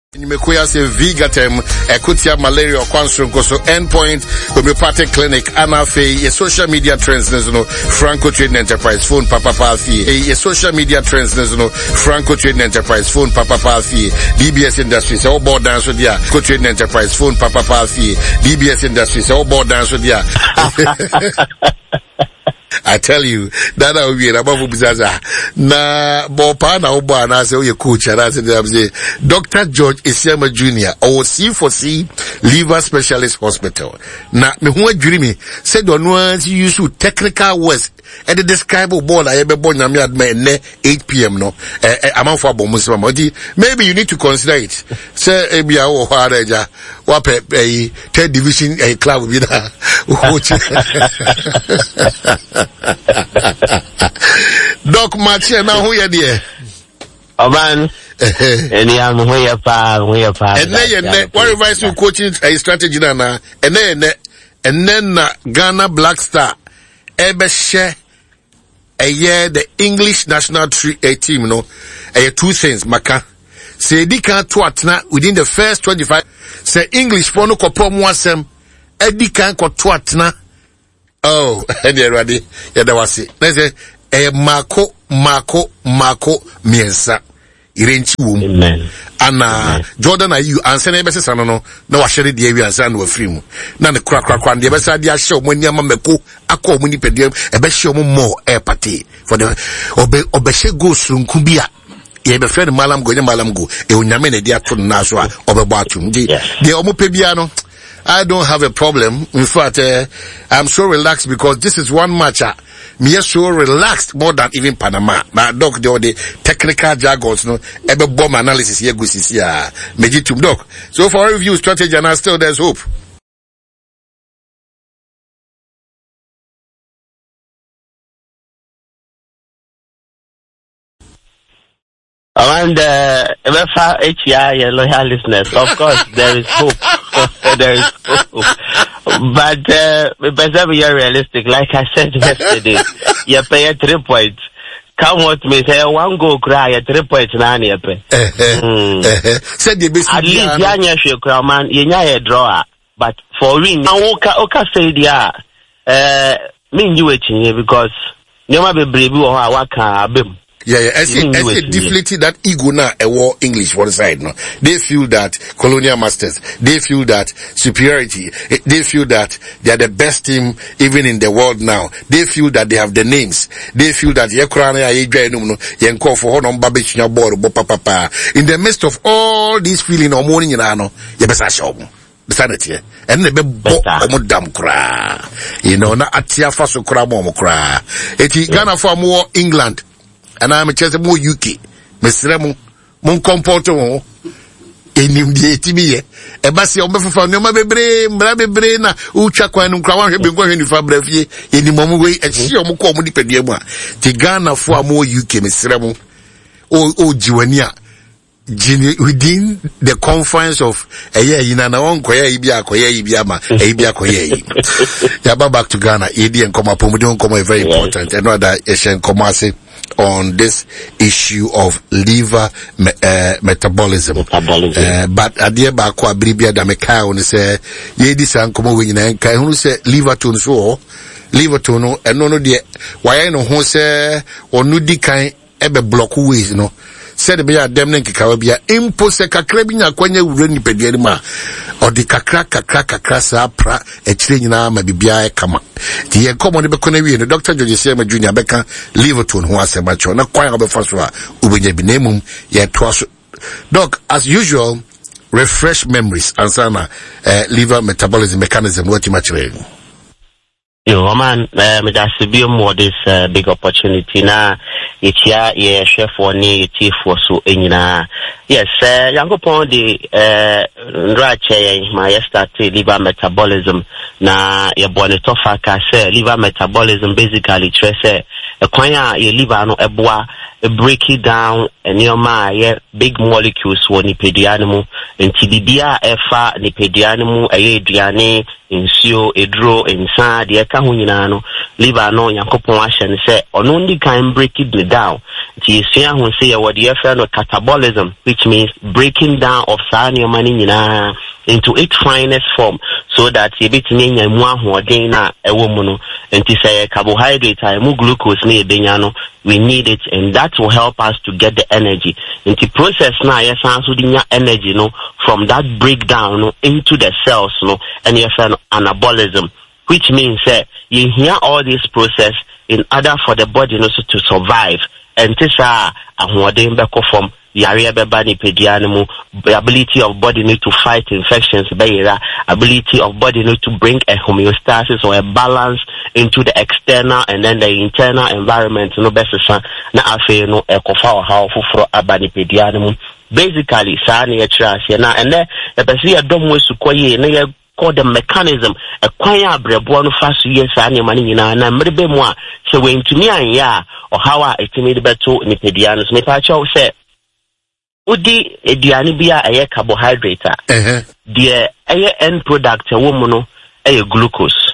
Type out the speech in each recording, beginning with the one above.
Nimekuya se Vigatem, Ekutia malaria Kwansronko so endpoint homeopathic clinic Anafe, ye social media trends no Franco Trading Enterprise phone Papa Palfi, ye social media trends no Franco Trading Enterprise phone Papa Palfi, DBS Industries all board dance with ya Franco Trading Enterprise phone Papa Palfi, DBS Industries all board dance with ya. I tell you, that will be above Bizaza. Na Bopa na Oba na say coach and I say Dr. George Isiama Jr. or C4C Liver Specialist Hospital. Na me who dreamy said on once you use technical words and the describe board I ever born 8 p.m. no amount for Bomusama. Maybe you need to consider it. Say Ebia or Haraja Wape a third division a club with her. Doc Mathieu, now who you there? Oh man, any am who you pa. And then what advice you coaching a strategy na? And then Ghana Black Star ebe share a year the English national team no. Two things maka. Say di kan to atna within the first 25. Say English for no kopom wasem. Edi kan ko to atna. Oh, and you're ready. Yeah, that was it. Let's say, Marco, Miensa. Irenchi womb. Amen. And, Jordan, are you answer the best son? No, I share the area and no free. None the crack, the best idea show when Yamameko, a call mini pedium, a best show more air party for the Obeshe go soon Kumbia. Ye be friend Malam go, e unyamene dia to Naswa, Oberbatum. The Omo Pebiano. I don't have a problem. In fact, I'm so relaxed because this is one match. Me so relaxed more than even Panama. Now, doc, the technical jargons, no, every bomb analysis here goes here. Mejitum doc. So for review strategy, and still there's hope. And HCI loyal listeners, of course, there is hope. There is hope. But you're realistic. Like I said yesterday, you pay 3 points. Come what me say, one go cry at 3 points. Nani pay. Said the best. At least Yanya Shukra man, you draw. But for win, Oka say mean you waiting because you might be brave or waka bim. Yeah, as it deflated that ego now a war English one side no. They feel that colonial masters, they feel that superiority, they feel that they are the best team even in the world now. They feel that they have the names. They feel that in the midst of all this feeling or morning you know, sanity and the omodam kra. You know, na atia faso kra mo kra. Eti Ghana for more England. And I'm a chance more UK. Mesremo, mon comporte mo. Enim die timi e ba se obefofa no ma bebre na ucha kwan no nkra wan hwe bengo hwe ni fa brafie enim omo we e hie omo ko omo di padua mu a ti Ghana fo amo UK mesremo o jiwani a within the confines of a year yina na won koya ibi akoya ibi ama ibi akoya yi ya back to Ghana edi enkoma pomudon komo very important and other Asian commerce on this issue of liver metabolism. But adia ba kwa bribia da meka on say ye di san komo we nyina nka hu say liver tone so liver tone no eno no de why no ho say onu di kan ebe block ways no said be adem ne nkikawa bia impo se kakra bi nya kwanya wura ni peduani ma odi kakra sa pra ekire nyina ma bibia e kama ti ye komo ne be kona wi no Dr. George Isiama Jr. beka Liverpool ho asema cho na kwan obe faso a ubenya bi nemum ye toaso doc as usual refresh memories ansana liver metabolism mechanism what you machire. Yo, man, me just be more this big opportunity na ichia ye chef one chief for so enyina. Yes, yango pon the nrache my start liver metabolism na ye bone tofa ka say liver metabolism basically stress e kwanya ye liver no eboa break it down and big molecules wo nipadua no mu enti bibia efa nipadua no mu aduane nsuo eduro ensa de eka ho nyina no liver no yakopon ahye ne se ono ndi kan break it down enti esua ho se ye wode efa no catabolism, which means breaking down of saniyoma ni nyina into its finest form, so that you betumi nya mu ahoden na ewo mu no enti say carbohydrate mu glucose na ebenya no we need it, and that will help us to get the energy. Enti process na yesan so di nya energy no from that breakdown no into the cells no and yesan anabolism, which means you hear all this process in order for the body no to survive, and this ahoden be ko from yare beba ni pedianimu, the ability of body need to fight infections, ability of body need to bring a homeostasis or a balance into the external and then the internal environment. No best na afe no ekofa how fufro abani pedianimu. Basically, sani etrasi na and then the person adom sukoye na call the mechanism a kwanya brebo no fa so yes ani mani nyina na mrebe mu a se wentumi anya or how etimi de beto ni pedianus me pa chaw se udi eduane bia eye carbohydrate the end product a woman no glucose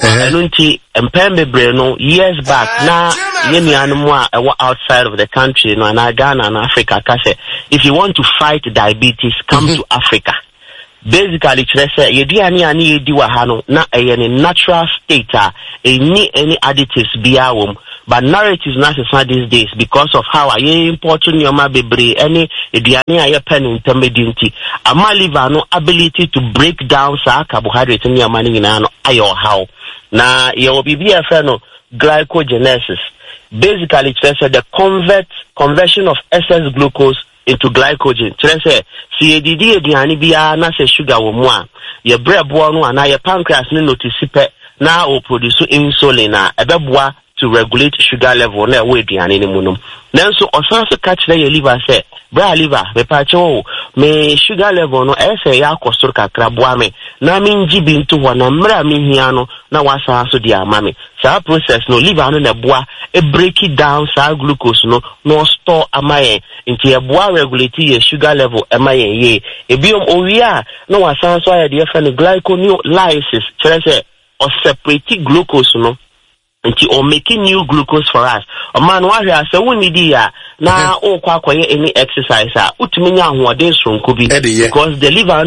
nti empembe bre no years back na yemianu mu a outside of the country no na Ghana and Africa ka say if you want to fight diabetes come to Africa. Basically say eduane ani edi wa ha no na eye ne natural state any additives bia wom. But narratives not these days because of how I import your bebre any eduane pen intermediate. Ama liver no ability to break down sa carbohydrate in your money in an ayo how. Na your BBF no glycogenesis. Basically it says the conversion of excess glucose into glycogen. Say CADD eduane bia na say sugar wo mu a your bread no and your pancreas no notice na o produce insulin na ebeboa to regulate sugar level na we duane ni munum nanso osanso catch na your liver say bra liver me pa cho me sugar level no say ya akosoro kakra boa me na me njibi nto ho na mra me hia no na wasa so dia ama me sa process no liver no na boa e break it down sa glucose no store amaye nti e boa regulate your sugar level amaye ye ebiom owia no wasa so ya de fa no glycolysis say or separate glucose no nti or making new glucose for us. A man wa hwe ase woni di ya na o kwa akoye any exercise utumi nya ahoden sonko bi because the liver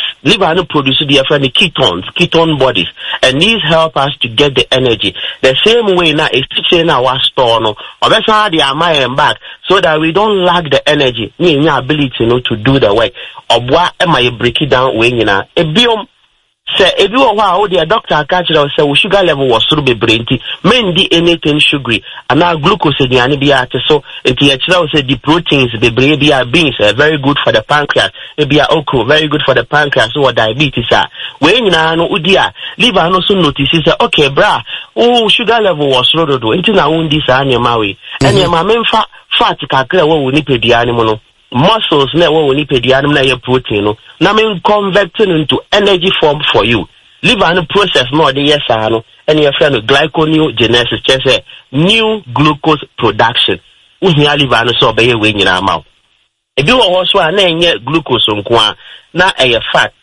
no produce the different ketone bodies, and these help us to get the energy the same way na efficient na wa store no obesa the am back so that we don't lack the energy ni nya ability no to do the work obwa e ma break it down we nyina ebiom. Say if you are the doctor catch say sugar level was through be brainty, men di anything sugary and now glucose in the so it say the proteins the beans are very good for the pancreas, maybe okra very good for the pancreas or diabetes when you know udia liver no so notice say okay bra sugar level was through into na this mawi and your main fat kakra we ni pediani mono muscles na we ni pediani na your protein no na men converting into energy form for you. Liver no process more the yes no and your friend glyconeogenesis say new glucose production. Uhia liver no so be we nyina ma. E bi wo ho so na enye glucose nko a na fat.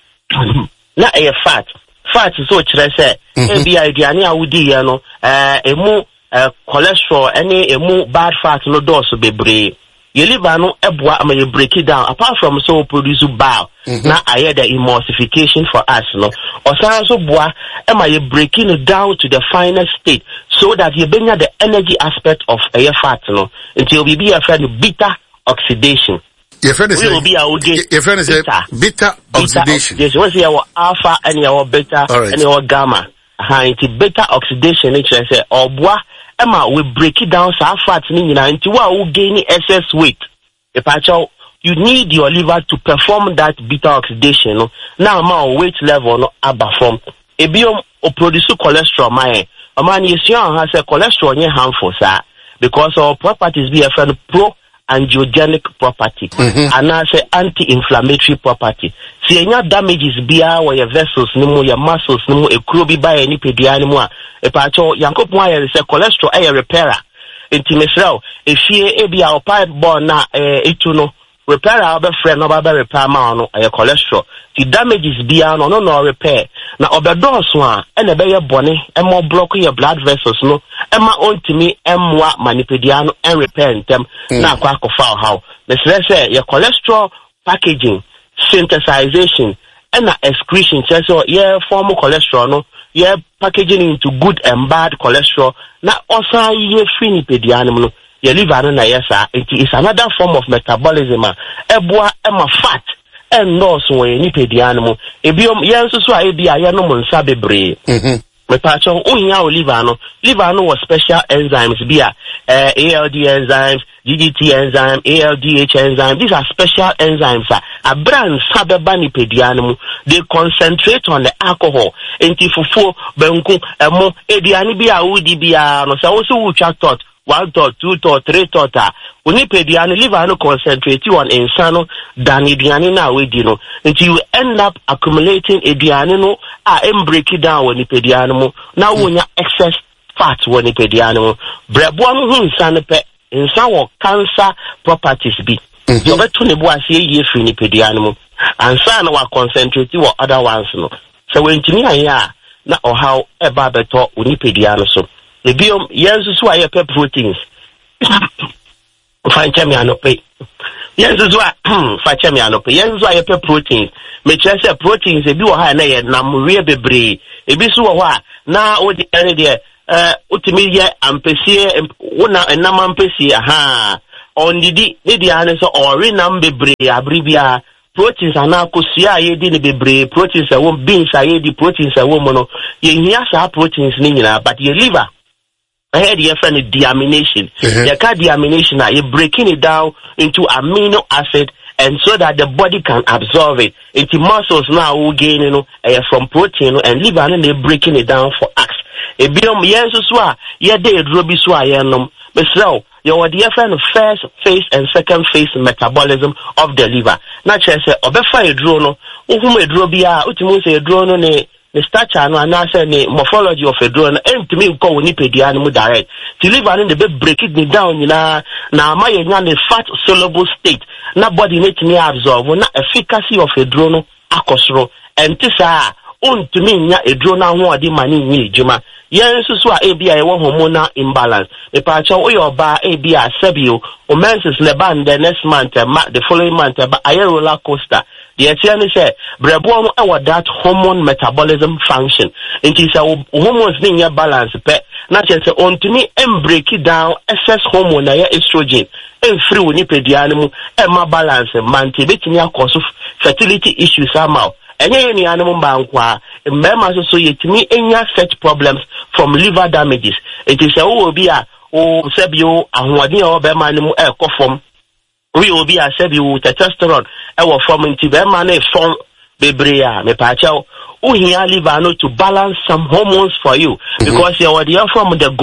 Na fat. Fat so kire say e bi aduane a wudi ye no emu cholesterol any emu bad fat no dose bebre. Your liver no eboa ama you break it down apart from so produce bile na aye the emulsification for us no osan so boa ama you breaking it down to the final state so that you bring the energy aspect of air fat no until we be a friend beta oxidation. Your friend is beta oxidation. Yes, what's your alpha and your beta and your gamma. It's beta oxidation it say or boa Emma we break it down so fat into what gain excess weight. You need your liver to perform that beta oxidation. Now my weight level no abafom. Ebiom o produce cholesterol my. A man is young has a cholesterol harmful sir because our properties be a friend pro-angiogenic property and I say anti-inflammatory property. See any damages be our your vessels no your muscles no e kuro bi by any pediani mo e pa cho yankopon aye say cholesterol aye repairer intimesrao if ye be our pipe born na etuno repair our friend no baba repair ma no cholesterol the damages bia no repair na obedos one and a be bone e mo block your blood vessels no e ma ontimi emwa manipediano and repair them na kwa kofa how the say your cholesterol packaging synthesization and excretion so yeah form cholesterol no yeah packaging into good and bad cholesterol na osa ye free pedianum no your liver na yesa it is another form of metabolism eboa ema fat and no so ni pedianum ebiom yenso so a bia ye no monsa bebre me pacho unya liver no was special enzymes bia ALD enzymes GGT enzyme, ALDH enzyme, these are special enzymes. A brand sabebani pedianum, they concentrate on the alcohol. Enti fufu, benku, emo, ediani bia udi bia, no sa also ucha thought, 1 thought, 2 thought, 3 thought. Uni pediani liver no concentrate on insano than ediani na wedino. Until you end up accumulating ediani no, break it down when pedianum. Now when you excess fat when pedianum, brebuanu insano pe. In some cancer properties be. You bet to nebo as ye free ni pedianum. And some are concentrating or other ones no. So when to me ya na or how a barbeto uni pedianum so. The biome yes is why pep proteins. Find chemiano pay. Yes is why find chemiano pay. Yes is why pep proteins. Me say proteins e bi wo ha na ye nam we bebre. E bi so wo ha na wo di ene de utimiye ampesie wona enam ampesie ondidi ne ane so ori nam bebre abribia proteins anakosia ye di ne bebre proteins a won beans a ye di proteins a won no ye hia sa proteins ni nyina but ye liver ahead ye friend deamination ye ka deamination a ye breaking it down into amino acid and so that the body can absorb it into muscles now we gain from protein and liver and they breaking it down for us. Ebiom yenso so a ye de edro bi so a yenom besrew ye wode ye friend first phase and second phase metabolism of the liver na chere se obefa edro no ohum edro bi a utimi se edro no ne structure no ana se ne morphology of edro no entimi nko woni pedia no mu direct the liver no dey break it down na ama ye nya ne fat soluble state na body need to absorb na efficacy of edro no akosoro entisa ontumi nya edro na ho ade mani nyi ejuma yensu so a ebia e wo hormonal imbalance me pa cha wo your ba ebia sabio o menses le band the next month the following month ba aye roller coaster the etiani say brebo no e that hormone metabolism function nti say hormones ni nya balance pe na che say ontumi break it down excess hormone na estrogen free woni pedia no mu e ma balance manti betimi akoso fertility issues somehow enye ni animal bankwa mbema so yetimi enya such problems from liver damages. It is a obi a o sebio ahwade o be ma nemu ekofom we obi a sebio testosterone e wo form nti be ma na form bebre a me pa cha o hia liver no to balance some hormones for you because you are there from the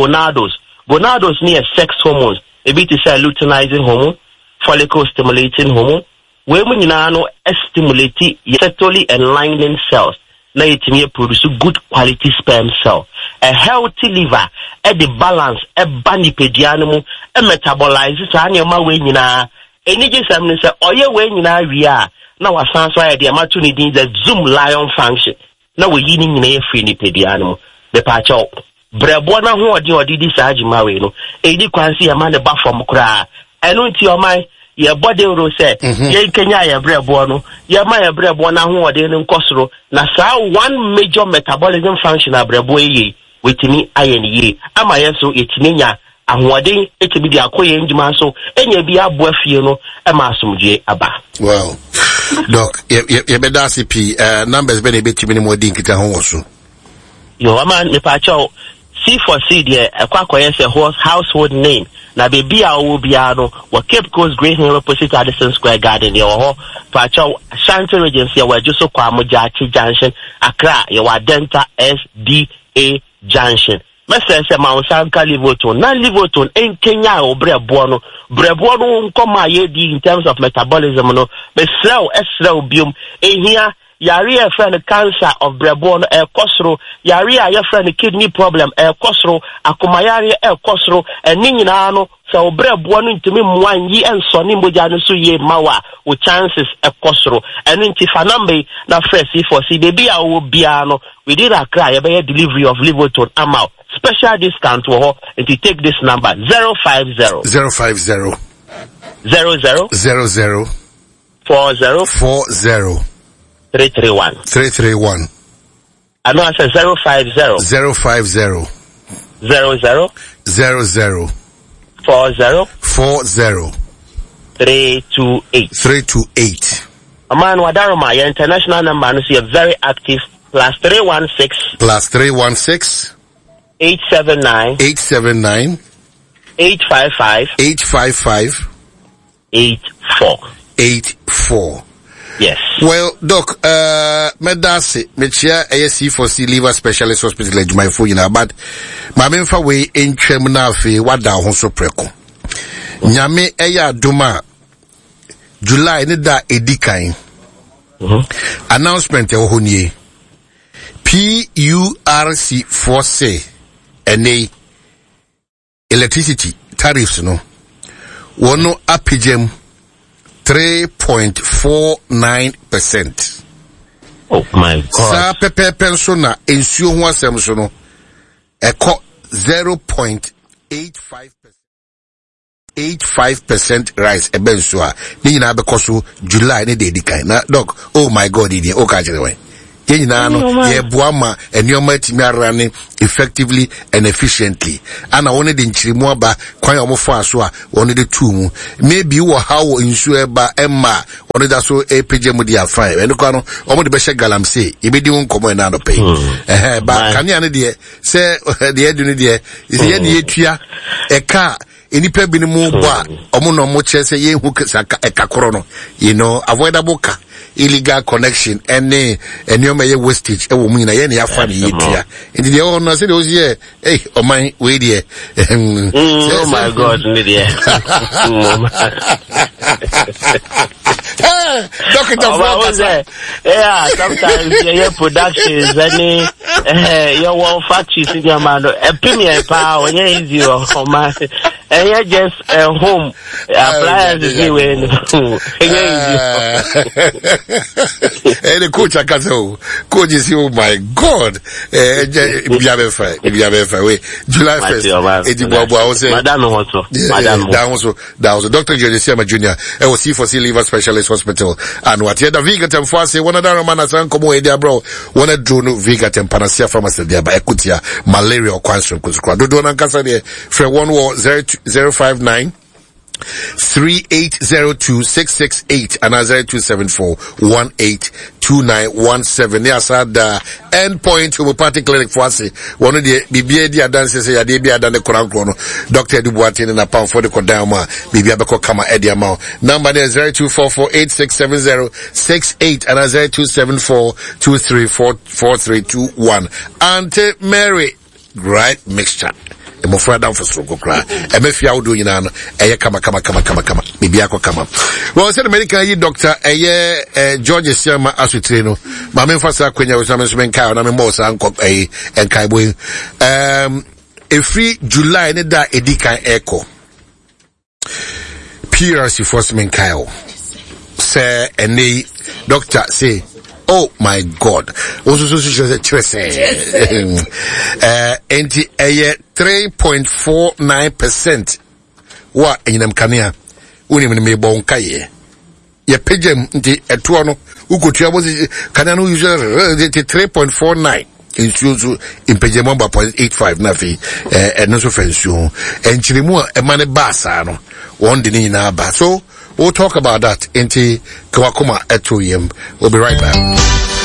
gonados near sex hormones a bit is a luteinizing hormone, follicle stimulating hormone. We nyina no stimulate sexually enlightening cells na yetimi produce good quality sperm cell. A healthy liver at the balance e banipedia no mu e metabolize sa anyama we nyina enije sam ne se oye we nyina wi a na wasan so ya de amatu ni din the zoom lion function na we yi ni nyina ye free ni pedia no mu be pa cha brebo na ho odi di sa agima we no edi kwansi ya ma ne ba form kra eno nti o mai ye body ro say ye kenya ye brebo no ye ma ye brebo na ho odi ni nkosoro na sa one major metabolism function abrebo ye wetini ayen ye ama yeso etini nya ahoden ekebi di akoye ndima so enya bi abo afie no e ma asomdwe aba. Wow. Doc, ye be da CP numbers be na betimi ni modi nkita ho woso. Yo ama me pa cha C for C there akwakoye say household name na baby a wo bia no wa Cape Coast Grey Hill opposite Addison Square Garden there ho pa cha Ashanti Regency wa Juso kwa Mojachi Junction Accra ye wa Denta SDA Junction. Mese se ma unsanka Livoton na Livoton en Kenya o brebo no nkoma ye di in terms of metabolism no be slow biom ehia yari a friend cancer of brebo kosro yari a friend kidney problem kosro akomayari kosro nyina no so brebo no ntimi mwanyi ensoni moja no so ye mawa with chances kosro enu nti fanambe na fresh for see baby a wo bia no we did a cry about delivery of Livoton amount special discount wo if you take this number 050 00 40 331 I know I said 050 00 40 328 a man wadaroma your international number is very active +316 879 855 84. Yes. Well, Doc, medase mechia ASC4C liver specialist hospital ejumai fo yina but ma memfa we entwam na afi wada ho so preko. Nyame eya doma July ne da edikan. Announcement e ho nie. PURC4C ene electricity tariffs no wono apigem 3.49%. Oh my God. Sa pepe penso na ensuo ho asem so no eko 0.85% rise ebenso a ni nyina be koso July ne dey dikan na doc oh my God idi o ka jere wen nyina no ye boama enioma timi arane effectively and efficiently ana woni de nchirimu aba kwan ya omofo so a woni de tu mu maybe wo how insu eba emma woni da so epje mu dia fine eno kwa no omo de be she galamse ebedi won komo na no pay ba kania ne de se de edu ne de ise ye de etua eka enipa bi ne mu bo a omo no mo che se ye hu eka koro no you know avoidable ka illegal connection any ye wastage e wo mu na ye na ya fa na yetua enti de o no se de o sie o man we de oh my God ni de Doctor yeah sometimes your productions any your one factories in your man premier power when you easy o man and you just home appliances when the coach akazo coach is oh my God biabe fa we July 1st edibobo I was madam also Dr. Josiama Junior I was C4C liver specialist hospital and what the Vigatem for say one of the man as ankomo edia bro one drone Vigatem Panacea pharmacy there by ekutia malaria or kwansum kuskwa do na nkasa there for 059 3802-668 and 0274-182917. Yes, at the endpoint homeopathic clinic for us. One of the BBA dances say Adebia than the Koran Chrono. Dr. Dubuatin and a pound for the Kodama, Bibiabako Kama Ediamau. Number there 0244-8670-68 and 0274-234321. Auntie Mary, right mixture. Mo frada for stroke kra e me fia wodo nyina no eye kama bibia ko kama well said medical yi doctor George Siama asutire no ma me fasa kwanya wo samen so men kai na me mo sa anko enkai boy every July ne da edikan echo PRC first men kai say any doctor say oh my God. Also so say 3.49%. Wa enyam kanea. Uni me bon kaye. Ye pejem nti eto no ukotua bo kanea no use 3.49. Insuzo impejemo ba 0.85 na fi eno so fensu. Enchirimu e mane basa no. One dini na ba. So we'll talk about that into Kawakuma at 2 a.m. We'll be right back.